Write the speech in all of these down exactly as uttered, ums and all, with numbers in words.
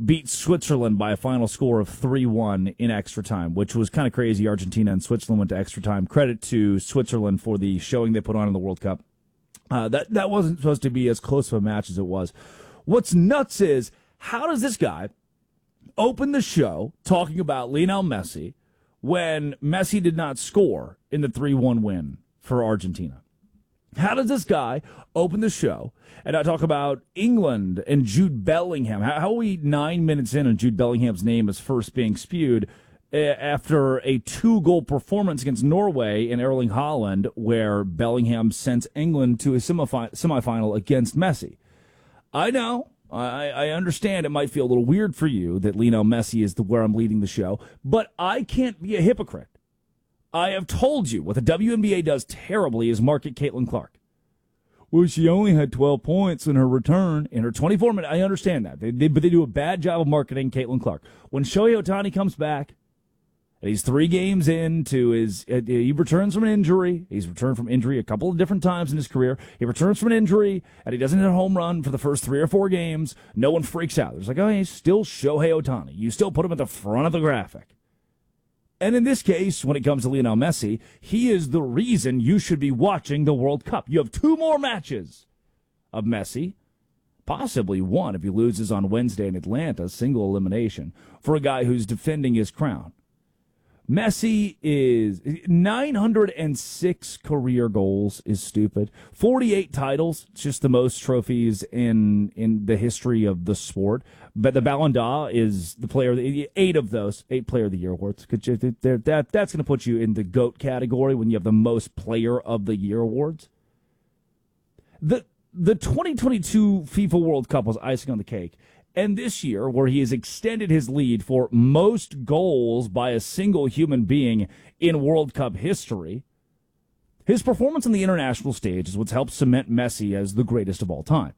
beat Switzerland by a final score of three one in extra time, which was kind of crazy. Argentina and Switzerland went to extra time. Credit to Switzerland for the showing they put on in the World Cup. Uh, that, that wasn't supposed to be as close of a match as it was. What's nuts is, how does this guy open the show talking about Lionel Messi when Messi did not score in the three one win for Argentina? How does this guy open the show and I talk about England and Jude Bellingham? How, how are we nine minutes in and Jude Bellingham's name is first being spewed after a two-goal performance against Norway in Erling Haaland, where Bellingham sends England to a semifi- semifinal against Messi? I know. I, I understand it might feel a little weird for you that Lionel Messi is the where I'm leading the show, but I can't be a hypocrite. I have told you what the W N B A does terribly is market Caitlin Clark. Well, she only had twelve points in her return in her twenty-four minutes. I understand that, they, they, but they do a bad job of marketing Caitlin Clark. When Shohei Ohtani comes back, and he's three games into his, uh, he returns from an injury. He's returned from injury a couple of different times in his career. He returns from an injury, and he doesn't hit a home run for the first three or four games. No one freaks out. There's like, oh, he's still Shohei Ohtani. You still put him at the front of the graphic. And in this case, when it comes to Lionel Messi, he is the reason you should be watching the World Cup. You have two more matches of Messi, possibly one if he loses on Wednesday in Atlanta, single elimination, for a guy who's defending his crown. Messi is nine hundred six career goals is stupid. forty-eight titles, it's just the most trophies in in the history of the sport. But the Ballon d'Or is the player, eight of those, eight Player of the Year awards. That, that's going to put you in the GOAT category when you have the most Player of the Year awards. The the twenty twenty-two FIFA World Cup was icing on the cake. And this year, where he has extended his lead for most goals by a single human being in World Cup history, his performance on the international stage is what's helped cement Messi as the greatest of all time.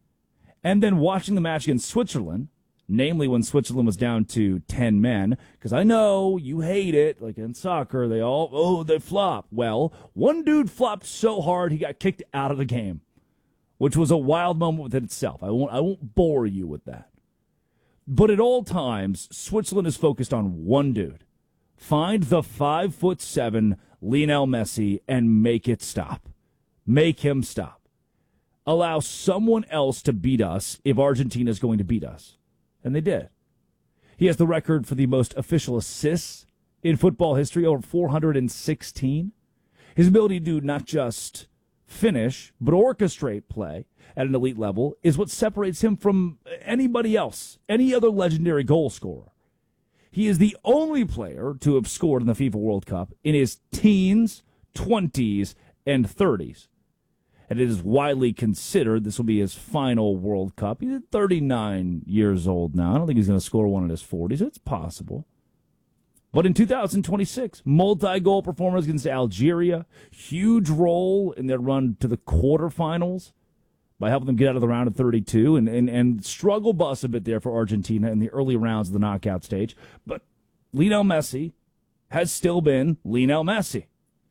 And then watching the match against Switzerland, namely when Switzerland was down to ten men, because I know you hate it, like in soccer, they all, oh, they flop. Well, one dude flopped so hard he got kicked out of the game, which was a wild moment within itself. I won't I won't bore you with that. But at all times, Switzerland is focused on one dude. Find the five foot seven Lionel Messi and make it stop. Make him stop. Allow someone else to beat us if Argentina is going to beat us. And they did. He has the record for the most official assists in football history, over four hundred sixteen. His ability to do not just finish, but orchestrate play at an elite level is what separates him from anybody else, any other legendary goal scorer. He is the only player to have scored in the FIFA World Cup in his teens, twenties, and thirties. And it is widely considered this will be his final World Cup. He's thirty-nine years old now. I don't think he's going to score one in his forties. It's possible. But in two thousand twenty-six, multi-goal performance against Algeria, huge role in their run to the quarterfinals by helping them get out of the round of thirty-two, and, and, and struggle bus a bit there for Argentina in the early rounds of the knockout stage. But Lionel Messi has still been Lionel Messi.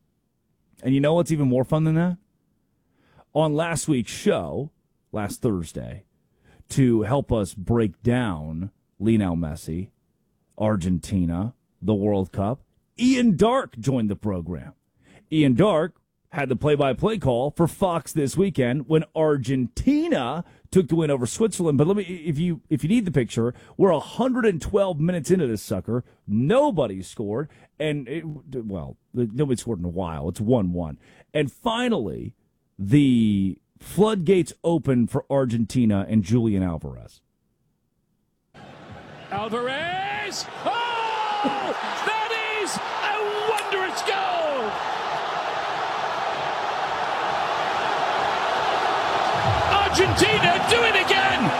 And you know what's even more fun than that? On last week's show, last Thursday, to help us break down Lionel Messi, Argentina, the World Cup, Ian Darke joined the program. Ian Darke had the play-by-play call for Fox this weekend when Argentina took the win over Switzerland. But let me, if you if you need the picture, we're one hundred twelve minutes into this sucker. Nobody scored, and it, well, nobody scored in a while. It's one one, and finally, the floodgates open for Argentina and Julian Alvarez. Alvarez! Oh! That is a wondrous goal! Argentina do it again!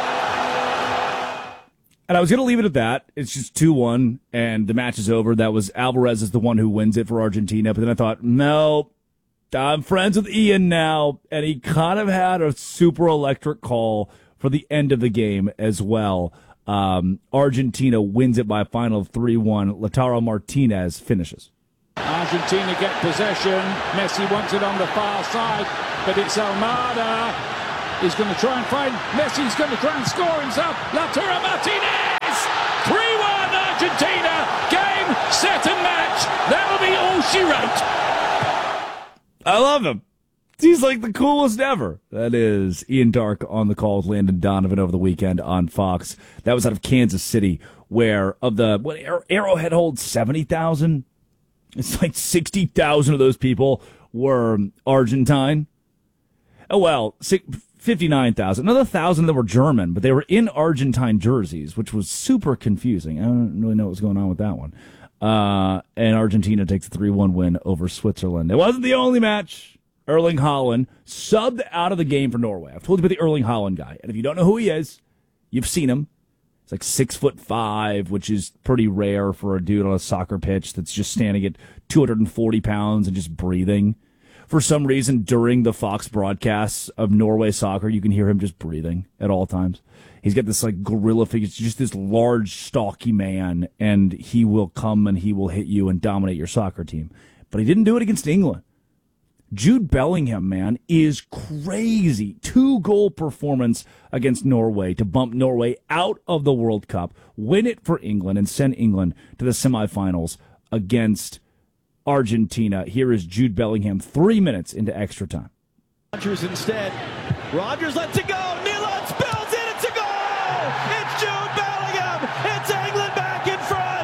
And I was going to leave it at that. It's just two one, and the match is over. That was Alvarez is the one who wins it for Argentina. But then I thought, no, I'm friends with Ian now, and he kind of had a super electric call for the end of the game as well. Um, Argentina wins it by a final of three one. Lautaro Martinez finishes. Argentina get possession. Messi wants it on the far side, but it's Almada. He's going to try and find Messi. He's going to try and score himself. Lautaro Martinez! I love him. He's like the coolest ever. That is Ian Darke on the call with Landon Donovan over the weekend on Fox. That was out of Kansas City, where of the what Arrowhead holds seventy thousand. It's like sixty thousand of those people were Argentine. Oh, well, fifty-nine thousand. Another one thousand that were German, but they were in Argentine jerseys, which was super confusing. I don't really know what was going on with that one. Uh, and Argentina takes a three one win over Switzerland. It wasn't the only match. Erling Haaland subbed out of the game for Norway. I've told you about the Erling Haaland guy. And if you don't know who he is, you've seen him. He's like six foot five, which is pretty rare for a dude on a soccer pitch that's just standing at two hundred forty pounds and just breathing. For some reason, during the Fox broadcasts of Norway soccer, you can hear him just breathing at all times. He's got this like gorilla figure. It's just this large, stocky man, and he will come and he will hit you and dominate your soccer team. But he didn't do it against England. Jude Bellingham, man, is crazy. Two-goal performance against Norway to bump Norway out of the World Cup, win it for England, and send England to the semifinals against Argentina. Here is Jude Bellingham three minutes into extra time. Rodgers instead. Rodgers lets it go. Milan spills it. It's a goal. It's Jude Bellingham. It's England back in front.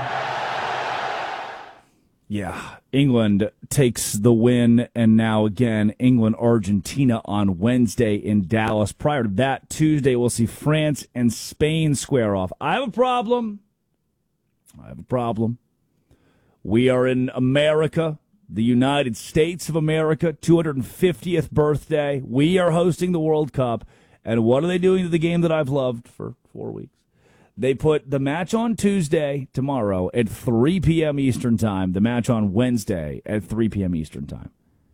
Yeah, England takes the win, and now again, England-Argentina on Wednesday in Dallas. Prior to that, Tuesday, we'll see France and Spain square off. I have a problem. I have a problem. We are in America, the United States of America, two hundred fiftieth birthday. We are hosting the World Cup, and what are they doing to the game that I've loved for four weeks? They put the match on Tuesday, tomorrow, at three p.m. Eastern Time, the match on Wednesday at three p.m. Eastern Time.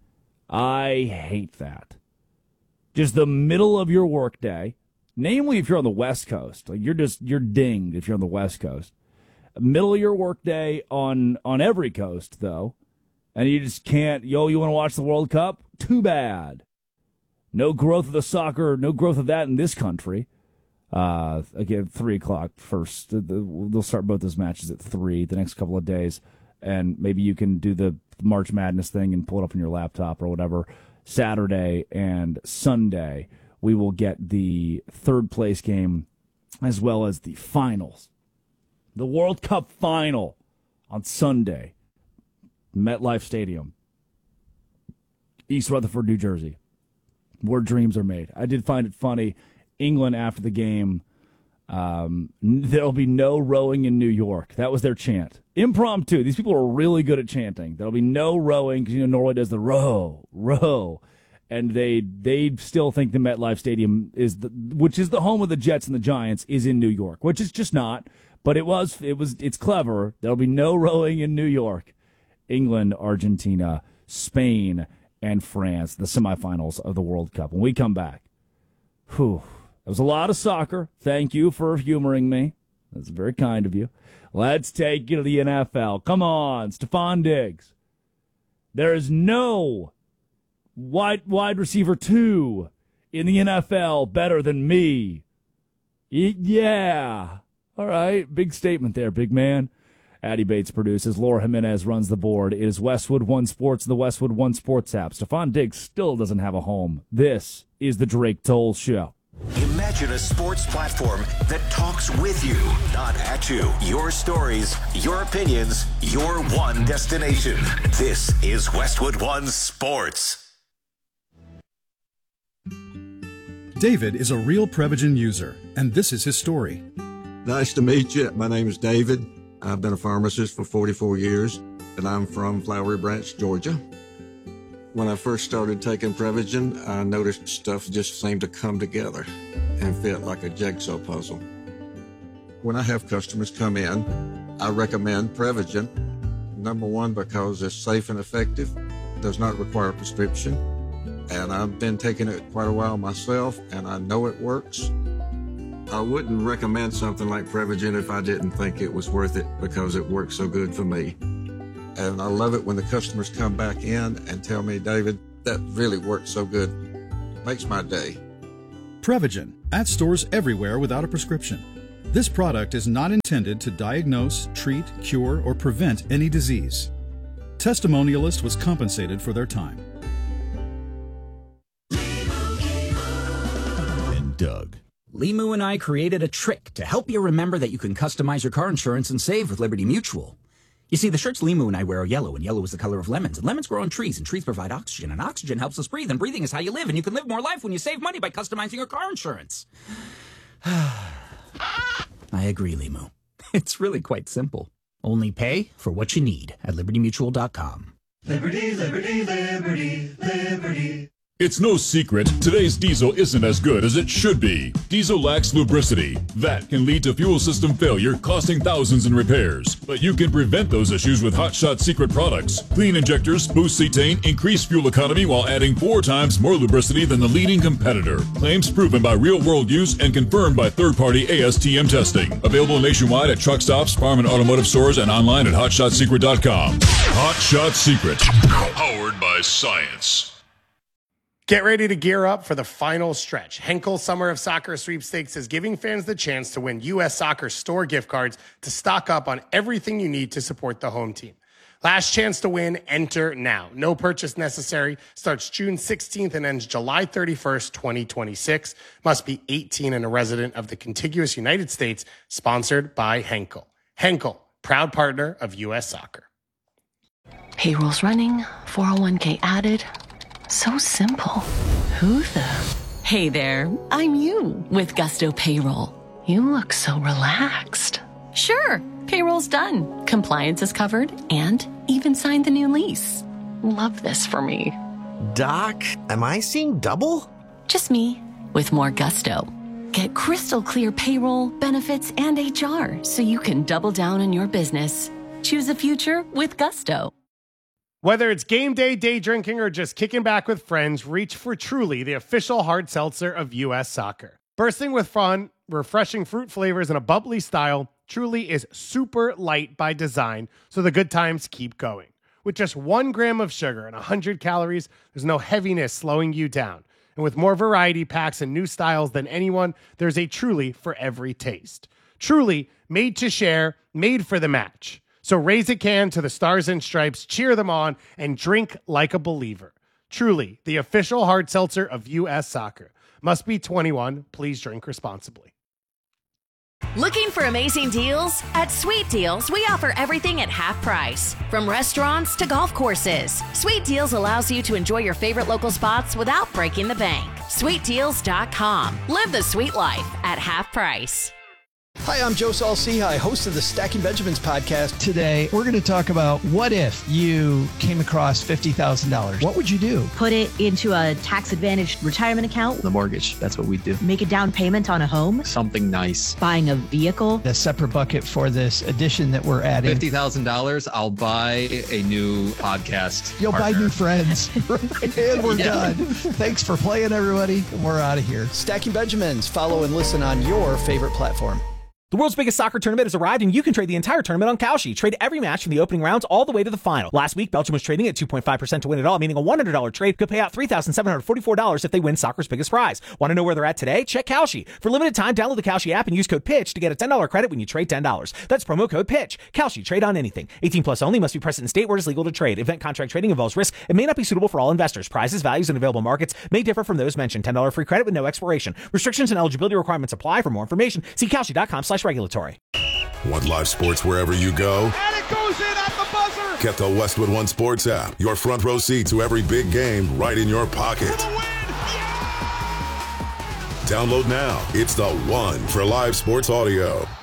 I hate that. Just the middle of your workday, namely if you're on the West Coast. Like you're just, you're dinged if you're on the West Coast. Middle of your workday on, on every coast, though, and you just can't, yo, you want to watch the World Cup? Too bad. No growth of the soccer, no growth of that in this country. Uh, again, three o'clock first. They'll start both those matches at three the next couple of days, and maybe you can do the March Madness thing and pull it up on your laptop or whatever. Saturday and Sunday, we will get the third place game as well as the finals. The World Cup final on Sunday, MetLife Stadium, East Rutherford, New Jersey, where dreams are made. I did find it funny. England after the game, um, there'll be no rowing in New York. That was their chant. Impromptu. These people are really good at chanting. There'll be no rowing because, you know, Norway does the row, row. And they they still think the MetLife Stadium, is the, which is the home of the Jets and the Giants, is in New York, which is just not. But it was, it was, it's clever. There'll be no rowing in New York. England, Argentina, Spain, and France, the semifinals of the World Cup. When we come back, whew. That was a lot of soccer. Thank you for humoring me. That's very kind of you. Let's take you to the N F L. Come on, Stephon Diggs. There is no wide wide receiver two in the N F L better than me. Y- yeah. All right. Big statement there, big man. Addy Bates produces. Laura Jimenez runs the board. It is Westwood One Sports and the Westwood One Sports app. Stephon Diggs still doesn't have a home. This is the Drake Toll Show. Imagine a sports platform that talks with you, not at you. Your stories, your opinions, your one destination. This is Westwood One Sports. David is a real Prevagen user, and this is his story. Nice to meet you. My name is David. I've been a pharmacist for forty-four years, and I'm from Flowery Branch, Georgia. When I first started taking Prevagen, I noticed stuff just seemed to come together and fit like a jigsaw puzzle. When I have customers come in, I recommend Prevagen. Number one, because it's safe and effective, does not require a prescription, and I've been taking it quite a while myself, and I know it works. I wouldn't recommend something like Prevagen if I didn't think it was worth it because it works so good for me. And I love it when the customers come back in and tell me, David, that really works so good. Makes my day. Prevagen, at stores everywhere without a prescription. This product is not intended to diagnose, treat, cure, or prevent any disease. Testimonialist was compensated for their time. Doug. Limu and I created a trick to help you remember that you can customize your car insurance and save with Liberty Mutual. You see, the shirts Limu and I wear are yellow, and yellow is the color of lemons. And lemons grow on trees, and trees provide oxygen, and oxygen helps us breathe, and breathing is how you live, and you can live more life when you save money by customizing your car insurance. I agree, Limu. It's really quite simple. Only pay for what you need at liberty mutual dot com. Liberty, liberty, liberty, liberty. It's no secret, today's diesel isn't as good as it should be. Diesel lacks lubricity. That can lead to fuel system failure, costing thousands in repairs. But you can prevent those issues with Hot Shot Secret products. Clean injectors, boost cetane, increase fuel economy while adding four times more lubricity than the leading competitor. Claims proven by real-world use and confirmed by third-party A S T M testing. Available nationwide at truck stops, farm and automotive stores, and online at hot shot secret dot com. Hot Shot Secret. Powered by science. Get ready to gear up for the final stretch. Henkel Summer of Soccer Sweepstakes is giving fans the chance to win U S Soccer store gift cards to stock up on everything you need to support the home team. Last chance to win, enter now. No purchase necessary. Starts June sixteenth and ends July thirty-first, twenty twenty-six. Must be eighteen and a resident of the contiguous United States. Sponsored by Henkel. Henkel, proud partner of U S Soccer. Payroll's running, four oh one k added. So simple. Who the? Hey there, I'm you with Gusto Payroll. You look so relaxed. Sure, payroll's done. Compliance is covered and even signed the new lease. Love this for me. Doc, am I seeing double? Just me with more gusto. Get crystal clear payroll, benefits, and H R so you can double down on your business. Choose a future with Gusto. Whether it's game day, day drinking, or just kicking back with friends, reach for Truly, the official hard seltzer of U S Soccer. Bursting with fun, refreshing fruit flavors, and a bubbly style, Truly is super light by design, so the good times keep going. With just one gram of sugar and one hundred calories, there's no heaviness slowing you down. And with more variety packs and new styles than anyone, there's a Truly for every taste. Truly, made to share, made for the match. So raise a can to the Stars and Stripes, cheer them on, and drink like a believer. Truly, the official hard seltzer of U S Soccer. Must be twenty-one. Please drink responsibly. Looking for amazing deals? At Sweet Deals, we offer everything at half price. From restaurants to golf courses, Sweet Deals allows you to enjoy your favorite local spots without breaking the bank. sweet deals dot com. Live the sweet life at half price. Hi, I'm Joe Saul-Sehy, host of the Stacking Benjamins podcast. Today, we're going to talk about what if you came across fifty thousand dollars? What would you do? Put it into a tax-advantaged retirement account. The mortgage, that's what we do. Make a down payment on a home. Something nice. Buying a vehicle. A separate bucket for this addition that we're adding. fifty thousand dollars, I'll buy a new podcast You'll partner. buy new friends. And we're yeah. done. Thanks for playing, everybody. We're out of here. Stacking Benjamins. Follow and listen on your favorite platform. The world's biggest soccer tournament has arrived, and you can trade the entire tournament on Kalshi. Trade every match from the opening rounds all the way to the final. Last week, Belgium was trading at two point five percent to win it all, meaning a one hundred dollars trade could pay out three thousand seven hundred forty-four dollars if they win soccer's biggest prize. Want to know where they're at today? Check Kalshi. For limited time, download the Kalshi app and use code PITCH to get a ten dollars credit when you trade ten dollars. That's promo code PITCH. Kalshi. Trade on anything. eighteen plus only. Must be present in state where it is legal to trade. Event contract trading involves risk and may not be suitable for all investors. Prizes, values, and available markets may differ from those mentioned. ten dollars free credit with no expiration. Restrictions and eligibility requirements apply. For more information, see Kalshi dot com slash regulatory. Want live sports wherever you go? And it goes in at the buzzer! Get the Westwood One Sports app. Your front row seat to every big game right in your pocket. Yeah! Download now. It's the one for live sports audio.